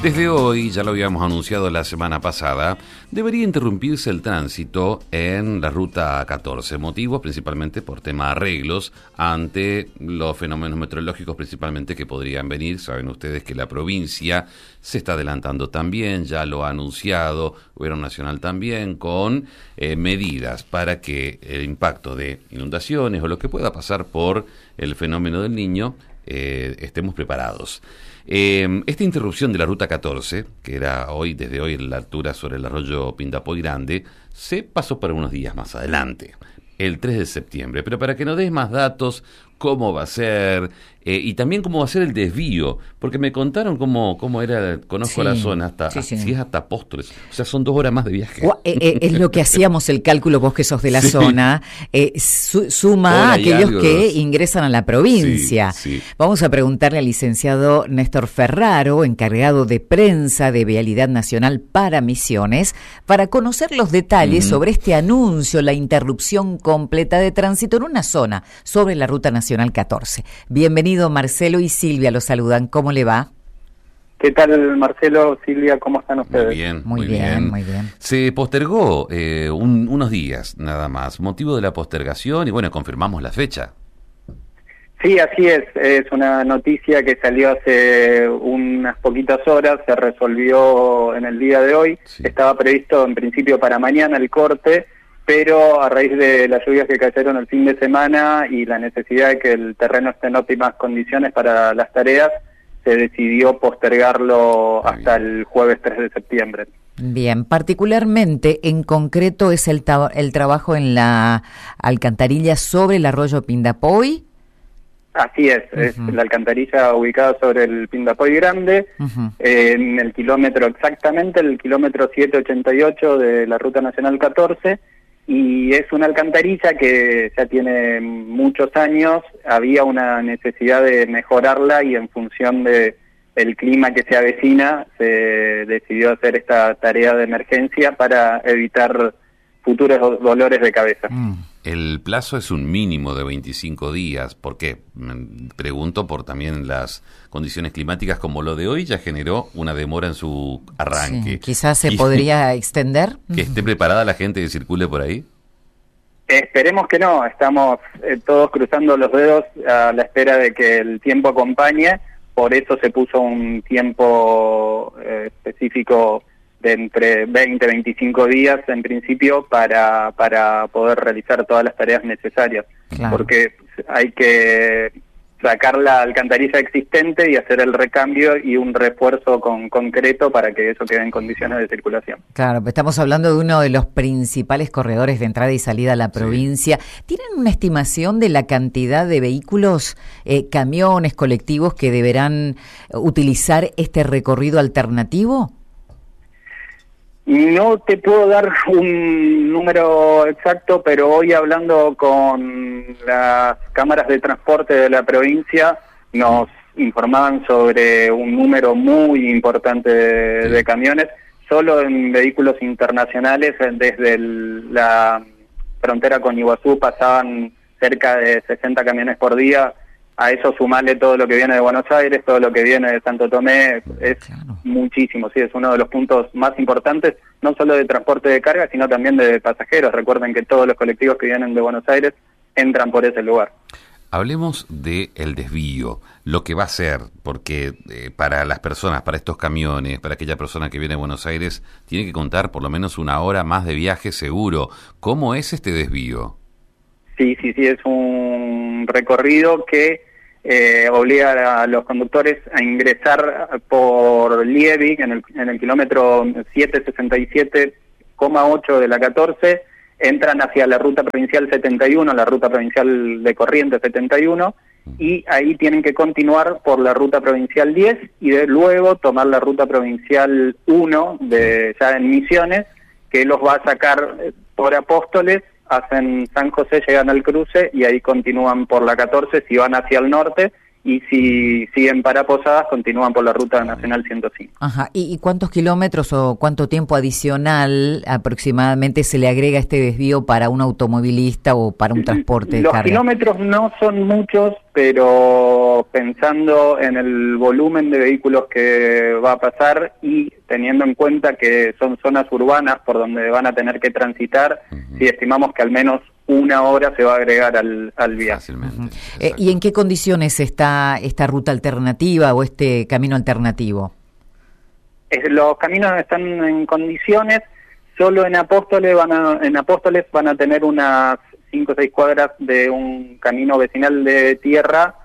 Desde hoy, ya lo habíamos anunciado la semana pasada, debería interrumpirse el tránsito en la ruta 14, motivos principalmente por tema de arreglos ante los fenómenos meteorológicos principalmente que podrían venir. Saben ustedes que la provincia se está adelantando también, ya lo ha anunciado, Gobierno Nacional también, con medidas para que el impacto de inundaciones o lo que pueda pasar por el fenómeno del Niño estemos preparados. Esta interrupción de la ruta 14, que era desde hoy en la altura sobre el arroyo Pindapoy Grande, se pasó para unos días más adelante, el 3 de septiembre. Pero para que nos des más datos, cómo va a ser, y también cómo va a ser el desvío, porque me contaron cómo era, conozco la zona, si es hasta Apóstoles, o sea, son 2 horas más de viaje. Es lo que hacíamos el cálculo, vos que sos de la zona, suma a aquellos que ingresan a la provincia. Vamos a preguntarle al licenciado Néstor Ferraro, encargado de prensa de Vialidad Nacional para Misiones, para conocer los detalles sobre este anuncio, la interrupción completa de tránsito en una zona sobre la Ruta Nacional 14. Bienvenido, Marcelo y Silvia, los saludan. ¿Cómo le va? ¿Qué tal, Marcelo, Silvia? ¿Cómo están ustedes? Muy bien. Se postergó unos días nada más, motivo de la postergación, y bueno, confirmamos la fecha. Sí, así es una noticia que salió hace unas poquitas horas, se resolvió en el día de hoy, estaba previsto en principio para mañana el corte, pero a raíz de las lluvias que cayeron el fin de semana y la necesidad de que el terreno esté en óptimas condiciones para las tareas, se decidió postergarlo hasta el jueves 3 de septiembre. Bien, particularmente, en concreto, es el trabajo en la alcantarilla sobre el arroyo Pindapoy. Así es la alcantarilla ubicada sobre el Pindapoy Grande, en el kilómetro exactamente, el kilómetro 788 de la Ruta Nacional 14, y es una alcantarilla que ya tiene muchos años, había una necesidad de mejorarla y en función de el clima que se avecina se decidió hacer esta tarea de emergencia para evitar futuros dolores de cabeza. El plazo es un mínimo de 25 días. ¿Por qué? Pregunto por también las condiciones climáticas, como lo de hoy ya generó una demora en su arranque. Sí, quizás se podría extender. ¿Que esté preparada la gente que circule por ahí? Esperemos que no, estamos todos cruzando los dedos a la espera de que el tiempo acompañe, por eso se puso un tiempo específico de entre 20 y 25 días en principio para poder realizar todas las tareas necesarias, porque hay que sacar la alcantarilla existente y hacer el recambio y un refuerzo concreto para que eso quede en condiciones de circulación. Claro, estamos hablando de uno de los principales corredores de entrada y salida a la provincia. ¿Tienen una estimación de la cantidad de vehículos, camiones, colectivos que deberán utilizar este recorrido alternativo? No te puedo dar un número exacto, pero hoy hablando con las cámaras de transporte de la provincia nos informaban sobre un número muy importante de camiones. Solo en vehículos internacionales, desde la frontera con Iguazú pasaban cerca de 60 camiones por día. A eso sumarle todo lo que viene de Buenos Aires, todo lo que viene de Santo Tomé, es muchísimo, sí, es uno de los puntos más importantes, no solo de transporte de carga, sino también de pasajeros. Recuerden que todos los colectivos que vienen de Buenos Aires entran por ese lugar. Hablemos del desvío, lo que va a ser, porque para las personas, para estos camiones, para aquella persona que viene de Buenos Aires, tiene que contar por lo menos una hora más de viaje seguro. ¿Cómo es este desvío? Sí, es un recorrido que obliga a los conductores a ingresar por Liebig en el kilómetro 767,8 de la 14, entran hacia la ruta provincial 71, la ruta provincial de Corrientes 71, y ahí tienen que continuar por la ruta provincial 10 y luego tomar la ruta provincial 1 ya en Misiones, que los va a sacar por Apóstoles, hacen San José, llegan al cruce y ahí continúan por la 14 si van hacia el norte, y si siguen para Posadas, continúan por la Ruta Nacional 105. Ajá. ¿Y cuántos kilómetros o cuánto tiempo adicional aproximadamente se le agrega este desvío para un automovilista o para un transporte de carga? Los kilómetros no son muchos, pero pensando en el volumen de vehículos que va a pasar y teniendo en cuenta que son zonas urbanas por donde van a tener que transitar, sí estimamos que al menos una hora se va a agregar al viaje. Fácilmente. ¿Y en qué condiciones está esta ruta alternativa o este camino alternativo? Los caminos están en condiciones, solo en Apóstoles van a tener unas 5 o 6 cuadras de un camino vecinal de tierra,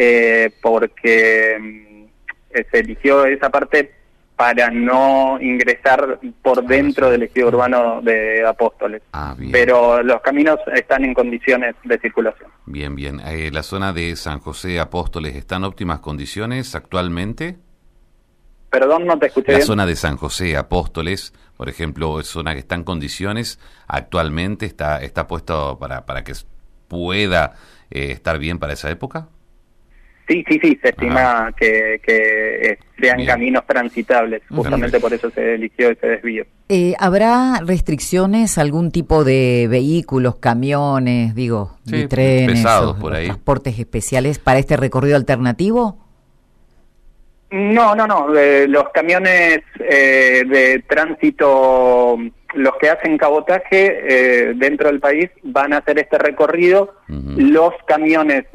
porque se eligió esa parte para no ingresar por dentro del ejido urbano de Apóstoles. Bien. Pero los caminos están en condiciones de circulación. Bien. ¿La zona de San José Apóstoles está en óptimas condiciones actualmente? Perdón, no te escuché bien. La zona de San José Apóstoles, por ejemplo, es zona que está en condiciones actualmente, está puesto para que pueda estar bien para esa época. Sí, se estima que sean bien. Caminos transitables, justamente por eso se eligió ese desvío. ¿Habrá restricciones, algún tipo de vehículos, camiones, de trenes, pesados por ahí, transportes especiales para este recorrido alternativo? No. Los camiones de tránsito, los que hacen cabotaje dentro del país, van a hacer este recorrido. Los camiones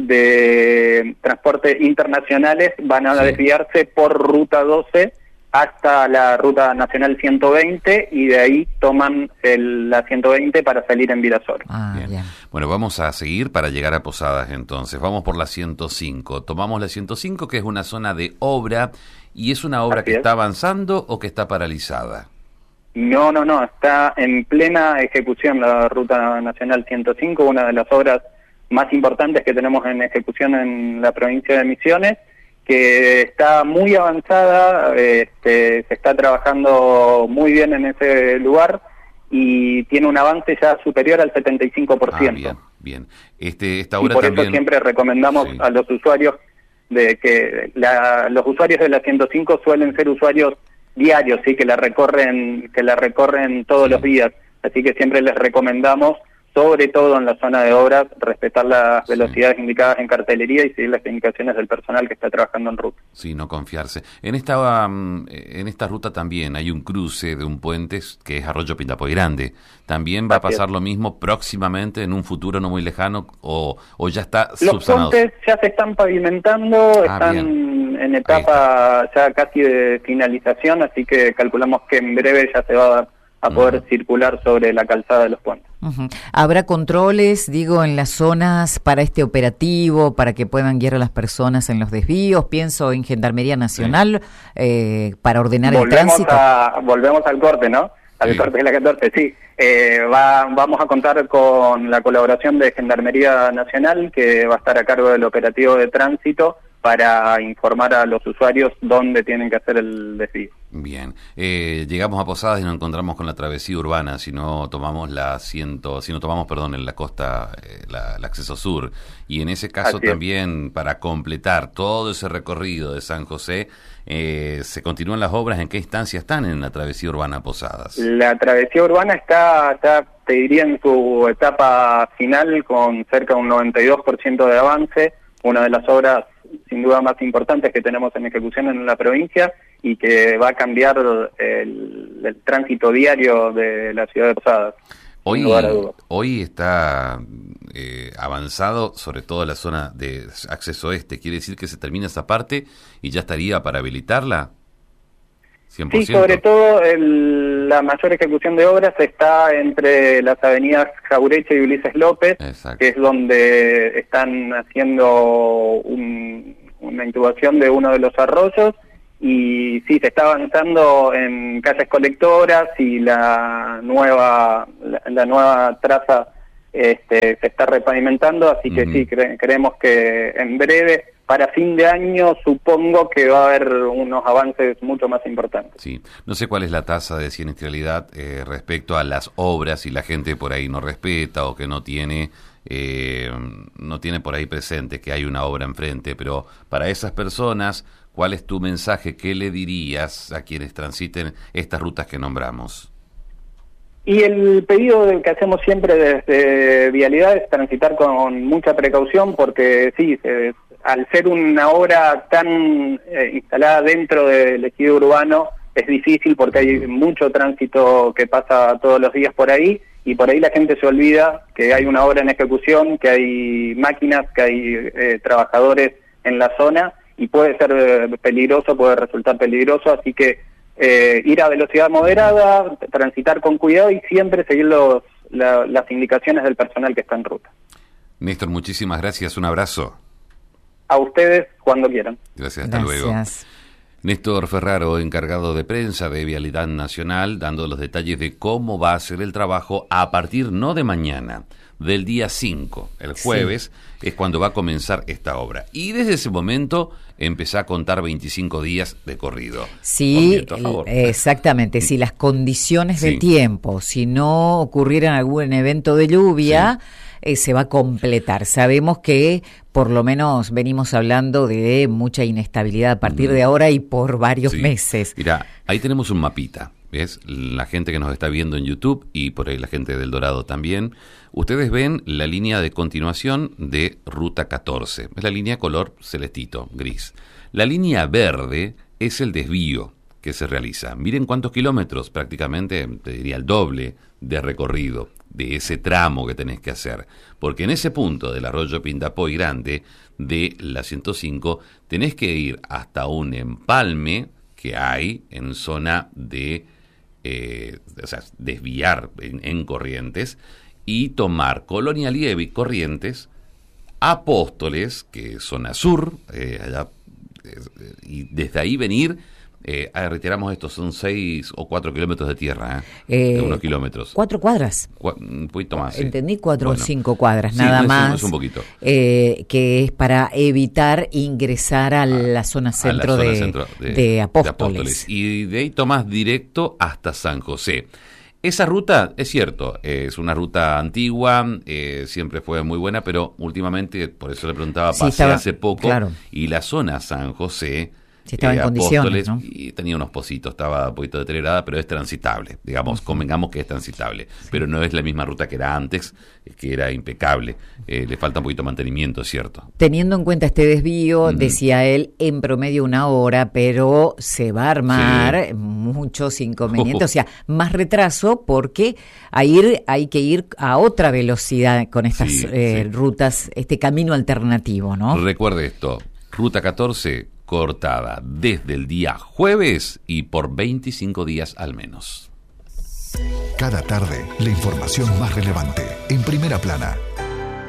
de transporte internacionales van a desviarse por Ruta 12 hasta la Ruta Nacional 120 y de ahí toman la 120 para salir en Virasoro. Bien. Bueno, vamos a seguir para llegar a Posadas entonces. Vamos por la 105. Tomamos la 105, que es una zona de obra, y es una obra que está avanzando o que está paralizada. No, está en plena ejecución la Ruta Nacional 105, una de las obras más importantes que tenemos en ejecución en la provincia de Misiones, que está muy avanzada, se está trabajando muy bien en ese lugar y tiene un avance ya superior al 75%. Bien. Esta obra y por también... eso siempre recomendamos a los usuarios de que los usuarios de la 105 suelen ser usuarios diarios, sí, que la recorren todos los días, así que siempre les recomendamos, sobre todo en la zona de obras, respetar las velocidades indicadas en cartelería y seguir las indicaciones del personal que está trabajando en ruta. Sí, no confiarse. En esta ruta también hay un cruce de un puente que es Arroyo Pindapoy Grande. ¿También va a pasar lo mismo próximamente, en un futuro no muy lejano, o ya está subsanado? Los puentes ya se están pavimentando, están en etapa ya casi de finalización, así que calculamos que en breve ya se va a poder circular sobre la calzada de los puentes. ¿Habrá controles, en las zonas para este operativo, para que puedan guiar a las personas en los desvíos? Pienso en Gendarmería Nacional, para ordenar el tránsito. Volvemos al corte, ¿no? Al corte de la 14, sí. Vamos a contar con la colaboración de Gendarmería Nacional, que va a estar a cargo del operativo de tránsito, para informar a los usuarios dónde tienen que hacer el desvío. Bien. Llegamos a Posadas y nos encontramos con la travesía urbana, si no tomamos en la costa el acceso sur. Y en ese caso también, para completar todo ese recorrido de San José, ¿se continúan las obras? ¿En qué instancia están en la travesía urbana Posadas? La travesía urbana está, te diría, en su etapa final, con cerca de un 92% de avance, una de las obras sin duda más importantes que tenemos en ejecución en la provincia y que va a cambiar el tránsito diario de la ciudad de Posadas. Hoy está avanzado, sobre todo la zona de acceso este. ¿Quiere decir que se termina esa parte y ya estaría para habilitarla? 100%. Sí, sobre todo la mayor ejecución de obras está entre las avenidas Jaureche y Ulises López, que es donde están haciendo una intubación de uno de los arroyos, y sí, se está avanzando en calles colectoras y la nueva traza se está repavimentando, así que sí, creemos que en breve, para fin de año, supongo que va a haber unos avances mucho más importantes. Sí, no sé cuál es la tasa de siniestralidad respecto a las obras, si la gente por ahí no respeta o que no tiene no tiene por ahí presente que hay una obra enfrente, pero para esas personas, ¿cuál es tu mensaje? ¿Qué le dirías a quienes transiten estas rutas que nombramos? Y el pedido que hacemos siempre desde Vialidad es transitar con mucha precaución, porque sí, al ser una obra tan instalada dentro del ejido urbano, es difícil porque hay mucho tránsito que pasa todos los días por ahí, y por ahí la gente se olvida que hay una obra en ejecución, que hay máquinas, que hay trabajadores en la zona, y puede ser peligroso, puede resultar peligroso, así que ir a velocidad moderada, transitar con cuidado y siempre seguir las indicaciones del personal que está en ruta. Néstor, muchísimas gracias, un abrazo. A ustedes, cuando quieran. Gracias, hasta luego. Néstor Ferraro, encargado de prensa de Vialidad Nacional, dando los detalles de cómo va a ser el trabajo a partir no de mañana, del día 5, el jueves, es cuando va a comenzar esta obra. Y desde ese momento empezá a contar 25 días de corrido. Sí, exactamente. Si las condiciones de tiempo, si no ocurriera algún evento de lluvia, se va a completar. Sabemos que por lo menos venimos hablando de mucha inestabilidad a partir de ahora y por varios meses. Mira, ahí tenemos un mapita. ¿Ves? La gente que nos está viendo en YouTube y por ahí la gente del Dorado también, ustedes ven la línea de continuación de Ruta 14. Es la línea color celestito, gris. La línea verde es el desvío que se realiza. Miren cuántos kilómetros, prácticamente, te diría el doble de recorrido de ese tramo que tenés que hacer. Porque en ese punto del arroyo Pindapoy Grande de la 105 tenés que ir hasta un empalme que hay en zona de desviar en Corrientes y tomar Colonia Liebig, Corrientes, Apóstoles, que es zona sur, allá, y desde ahí venir. Retiramos estos, son 6 o 4 kilómetros de tierra, de unos kilómetros. 4 cuadras. Un poquito más. Entendí 4 o 5 cuadras, nada más. Es un poquito. Que es para evitar ingresar a la zona centro, de Apóstoles. Y de ahí tomás directo hasta San José. Esa ruta, es cierto, es una ruta antigua, siempre fue muy buena, pero últimamente, por eso le preguntaba, pasé hace poco, y la zona San José, estaba en condiciones, ¿no? Y tenía unos pocitos, estaba un poquito deteriorada, pero es transitable, digamos, convengamos que es transitable, pero no es la misma ruta que era antes, que era impecable, le falta un poquito de mantenimiento, es cierto. Teniendo en cuenta este desvío, decía él, en promedio 1 hora, pero se va a armar muchos inconvenientes, o sea, más retraso, porque hay que ir a otra velocidad con estas rutas, este camino alternativo, ¿no? Recuerde esto, Ruta 14 cortada desde el día jueves y por 25 días al menos. Cada tarde, la información más relevante en Primera Plana.